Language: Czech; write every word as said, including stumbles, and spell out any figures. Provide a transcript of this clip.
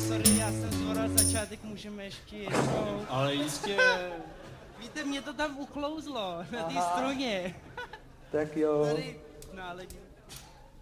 sorry, já jsem zvoral začátek, můžeme ještě jednou. Ale jistě. Víte, mě to tam uklouzlo, na té struně. Tak jo. Tady náledím.